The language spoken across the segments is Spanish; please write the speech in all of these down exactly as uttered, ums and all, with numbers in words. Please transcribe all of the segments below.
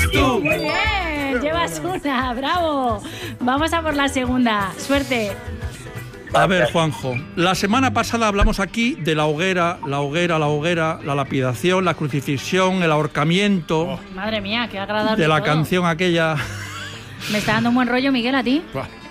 eres tú. Muy bien, llevas una, bravo. Vamos a por la segunda. Suerte. A ver, Juanjo, la semana pasada hablamos aquí de la hoguera, la hoguera, la hoguera, la lapidación, la crucifixión, el ahorcamiento. Oh. Madre mía, qué agradable. De la todo. canción aquella. Me está dando un buen rollo, Miguel, a ti.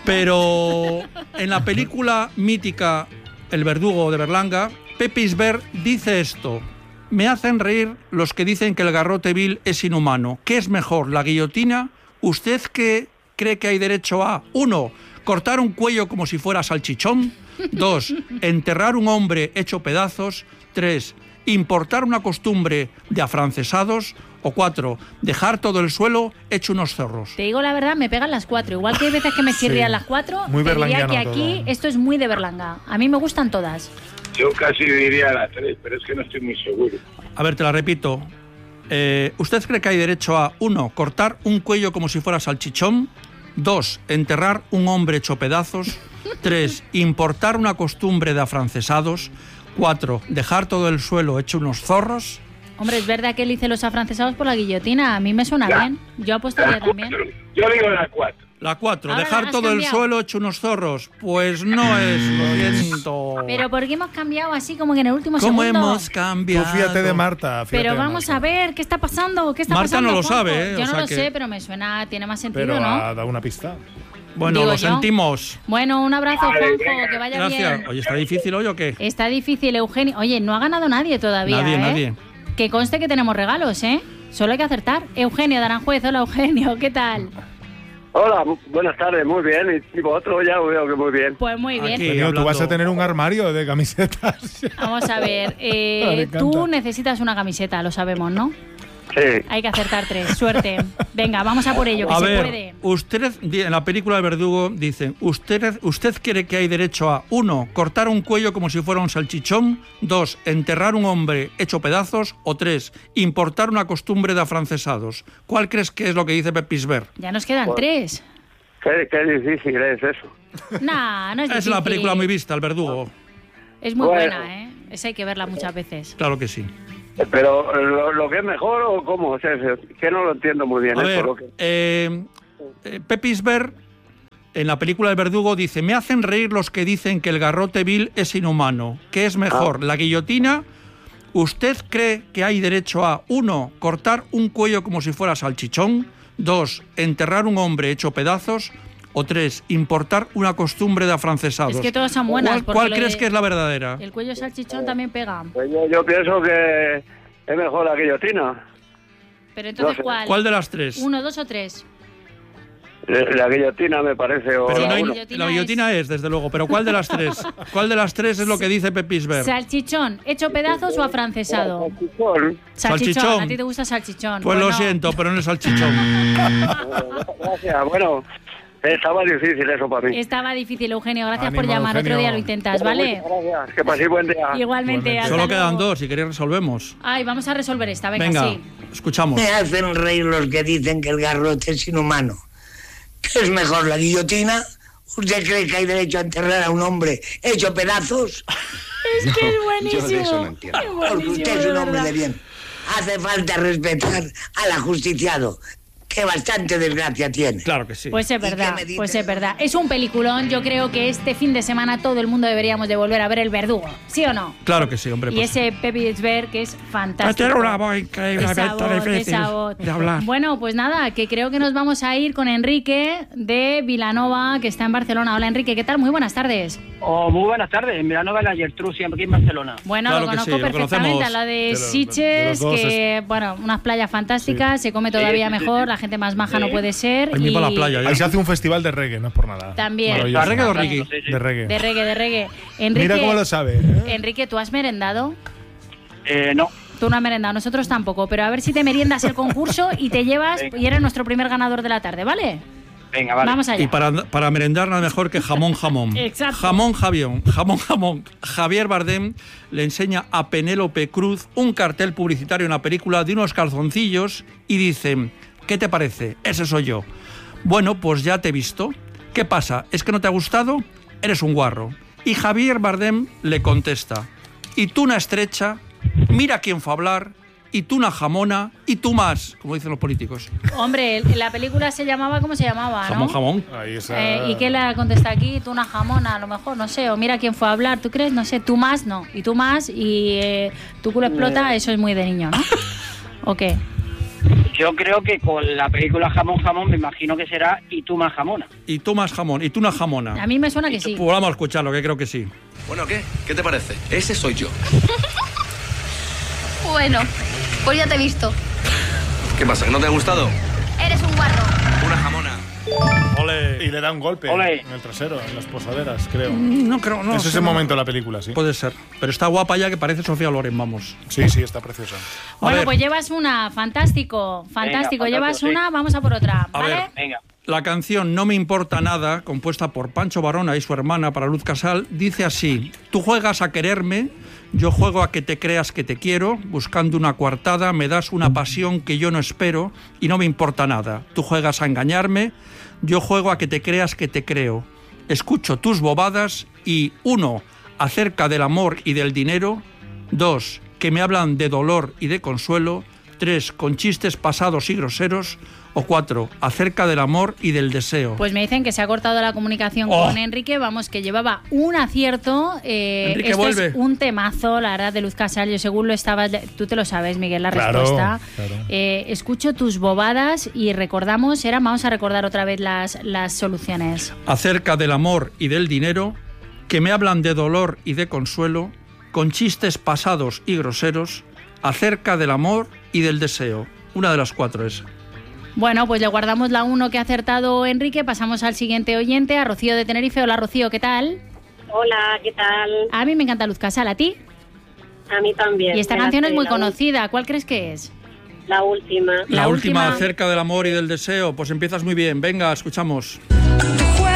Pero en la película mítica El verdugo de Berlanga, Pepe Isbert dice esto: me hacen reír los que dicen que el garrote vil es inhumano. ¿Qué es mejor, la guillotina? ¿Usted qué cree que hay derecho a? Uno, cortar un cuello como si fuera salchichón. Dos, enterrar un hombre hecho pedazos. Tres, importar una costumbre de afrancesados. O cuatro, dejar todo el suelo hecho unos zorros. Te digo la verdad, me pegan las cuatro. Igual que hay veces que me chirrían sí. las cuatro, muy te diría que todo. aquí esto es muy de Berlanga. A mí me gustan todas. Yo casi diría las tres, pero es que no estoy muy seguro. A ver, te la repito. Eh, ¿Usted cree que hay derecho a, uno, cortar un cuello como si fuera salchichón? Dos, enterrar un hombre hecho pedazos. Tres, importar una costumbre de afrancesados. Cuatro, dejar todo el suelo hecho unos zorros. Hombre, es verdad que él dice los afrancesados por la guillotina. A mí me suena la, bien. Yo apostaría también. Yo digo la cuatro. La cuatro, Ahora dejar todo cambiado. el suelo hecho unos zorros. Pues no es, lo siento. Pero ¿por qué hemos cambiado así como que en el último ¿Cómo segundo? hemos cambiado? Tú fíjate de Marta. Fíjate Pero de vamos Marta. a ver, ¿qué está pasando? ¿Qué está Marta pasando, no lo Juanjo? sabe, ¿eh? Yo O no sea lo que... sé, pero me suena, tiene más sentido, Pero ¿no? ha dado una pista. Bueno, Digo lo yo. sentimos. Bueno, un abrazo, Juanjo, que vaya Gracias. bien. Oye, ¿está difícil hoy o qué? Está difícil, Eugenio. Oye, no ha ganado nadie todavía, Nadie, ¿eh? nadie. Que conste que tenemos regalos, ¿eh? Solo hay que acertar. Eugenio de Aranjuez. Hola, Eugenio, ¿qué tal? Hola, buenas tardes, muy bien. Y vosotros ya veo que muy bien. Pues muy bien. Aquí. Eugenio, tú vas a hablando. tener un armario de camisetas. Vamos a ver. Me Eh, encanta. tú necesitas una camiseta, lo sabemos, ¿no? Sí. Hay que acertar tres. Suerte. Venga, vamos a por ello, que A se ver, puede. usted, en la película El verdugo dicen, usted, usted cree que hay derecho a, uno, cortar un cuello como si fuera un salchichón. Dos, enterrar un hombre hecho pedazos. O tres, importar una costumbre de afrancesados. ¿Cuál crees que es lo que dice Pepe Isbert? Ya nos quedan Bueno. tres. Qué, qué difícil es eso. Nah, no es Es difícil. una película muy vista, El verdugo. Es muy Bueno. buena, ¿eh? Esa hay que verla muchas veces. Claro que sí. Pero lo, lo que es mejor o cómo, o sea, que no lo entiendo muy bien. A eso, ver, lo que... eh, eh, Pepe Isbert, en la película El verdugo, dice, me hacen reír los que dicen que el garrote vil es inhumano. ¿Qué es mejor, la guillotina? ¿Usted cree que hay derecho a, uno, cortar un cuello como si fuera salchichón? Dos, enterrar un hombre hecho pedazos. O tres, importar una costumbre de afrancesados. Es que todas son buenas. ¿Cuál, porque cuál lo crees de- que es la verdadera? El cuello salchichón también pega. Pues yo, yo pienso que es mejor la guillotina. Pero entonces, No sé. ¿cuál? ¿Cuál de las tres? ¿Uno, dos o tres? La guillotina me parece. O Pero Sí, no hay- la guillotina la guillotina es... desde luego. Pero ¿cuál de las tres? ¿Cuál de las tres es lo que dice Pepe Isbert? ¿Salchichón hecho pedazos o afrancesado? Salchichón. Salchichón. Salchichón. A ti te gusta salchichón. Pues lo Bueno, siento, pero no es salchichón. Gracias. Bueno, estaba difícil eso para mí. Estaba difícil, Eugenio. Gracias Ánimo, por llamar. Otro Eugenio. día lo intentas, ¿vale? Gracias. Que paséis buen día. Igualmente. Igualmente. hasta Solo quedan luego. dos, si queréis resolvemos. Ay, vamos a resolver esta. Venga, Venga, sí. escuchamos. Me hacen reír los que dicen que el garrote es inhumano. ¿Qué es mejor, la guillotina? ¿Usted cree que hay derecho a enterrar a un hombre hecho pedazos? Es que es buenísimo. Yo de eso no entiendo. Es Porque buenísimo, usted es un de hombre verdad. de bien. Hace falta respetar al ajusticiado, que bastante desgracia tiene. Claro que sí. Pues es ¿Y qué verdad, me dice? pues es verdad. Es un peliculón. Yo creo que este fin de semana todo el mundo deberíamos de volver a ver El Verdugo. ¿Sí o no? Claro que sí, hombre. Y pues. ese Pepe Isbert que es fantástico. Tiene una voz increíblemente Esa voz, difícil esa voz. de hablar. Bueno, pues nada, que creo que nos vamos a ir con Enrique de Vilanova, que está en Barcelona. Hola, Enrique, ¿qué tal? Muy buenas tardes. Oh, muy buenas tardes. En Vilanova, la Gertrudis, aquí en Barcelona. Bueno, Claro lo que conozco sí, lo perfectamente, conocemos. a la de, De los- de Sitges, los dos que, bueno, unas playas fantásticas, se come todavía Sí, sí, sí, mejor, sí. la gente más maja no puede ser. Ahí mismo y a la playa, ya. Ahí se hace un festival de reggae, no es por nada. También. Maravilloso. ¿La reggae o También. Ricky? Sí, sí. De reggae. De reggae, de reggae. Enrique, Mira cómo lo sabe. ¿eh? Enrique, ¿tú has merendado? Eh, no. Tú no has merendado, nosotros tampoco, pero a ver si te meriendas el concurso y te llevas Venga. y eres nuestro primer ganador de la tarde, ¿vale? Venga, vale. Vamos allá. Y para, para merendar nada mejor que jamón jamón. Exacto. Jamón javión, jamón jamón. Javier Bardem le enseña a Penélope Cruz un cartel publicitario en la película de unos calzoncillos y dice, ¿qué te parece? Ese soy yo. Bueno, pues ya te he visto. ¿Qué pasa? ¿Es que no te ha gustado? Eres un guarro. Y Javier Bardem le contesta, y tú una estrecha, mira quién fue a hablar, y tú una jamona, y tú más, como dicen los políticos. Hombre, el- la película se llamaba, ¿cómo se llamaba? ¿no? Jamón, jamón. Ahí está. Eh, ¿Y qué le contesta aquí? Tú una jamona, a lo mejor, no sé. O mira quién fue a hablar, ¿tú crees? No sé, tú más, no. Y tú más, y eh, tu culo explota, eso es muy de niño, ¿no? ¿O qué? Yo creo que con la película Jamón Jamón me imagino que será y tú más jamona. Y tú más jamón, y tú una jamona. A mí me suena que sí. Pues vamos a escucharlo, que creo que sí. Bueno, ¿qué? ¿Qué te parece? Ese soy yo. Bueno, pues ya te he visto. ¿Qué pasa? ¿Que no te ha gustado? Eres un guarro. Una jamona. Ole. Y le da un golpe Ole. en el trasero, en las posaderas, creo. No creo, no. es sé, ese no. momento de la película, sí. Puede ser. Pero está guapa ya, que parece Sofía Loren, vamos. Sí, sí, está preciosa. A Bueno, ver, pues llevas una, fantástico, fantástico. fantástico, Llevas sí. una, vamos a por otra, A ¿vale? ver. Venga. la canción No me importa nada, compuesta por Pancho Varona y su hermana para Luz Casal, dice así: tú juegas a quererme, yo juego a que te creas que te quiero, buscando una coartada, me das una pasión que yo no espero y no me importa nada. Tú juegas a engañarme, yo juego a que te creas que te creo. Escucho tus bobadas y, uno, acerca del amor y del dinero, dos, que me hablan de dolor y de consuelo, tres, con chistes pasados y groseros, o cuatro, acerca del amor y del deseo. Pues me dicen que se ha cortado la comunicación Oh. con Enrique, vamos, que llevaba un acierto. Eh, Enrique, esto vuelve. es un temazo, la verdad, de Luz Casal. Yo según lo estabas, tú te lo sabes, Miguel, la Claro, respuesta. claro. Eh, escucho tus bobadas y recordamos, era, vamos a recordar otra vez las, las soluciones. Acerca del amor y del dinero, que me hablan de dolor y de consuelo, con chistes pasados y groseros, acerca del amor y del deseo. Una de las cuatro es. Bueno, pues le guardamos la uno que ha acertado Enrique, pasamos al siguiente oyente, a Rocío de Tenerife. Hola, Rocío, ¿qué tal? Hola, ¿qué tal? A mí me encanta Luz Casal, ¿a ti? A mí también. Y esta Me la canción es sé, muy la conocida, ¿cuál crees que es? ul- La última. La, La última, última. acerca del amor y del deseo. Pues empiezas muy bien. Venga, escuchamos. Tú juegas